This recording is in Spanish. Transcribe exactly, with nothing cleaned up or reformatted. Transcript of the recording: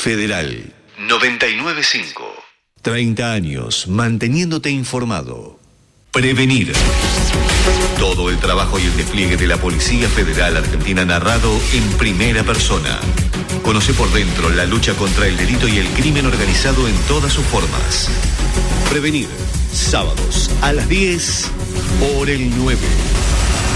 Federal noventa y nueve punto cinco. treinta años manteniéndote informado. Prevenir. Todo el trabajo y el despliegue de la Policía Federal Argentina narrado en primera persona. Conoce por dentro la lucha contra el delito y el crimen organizado en todas sus formas. Prevenir. Sábados a las diez por el nueve.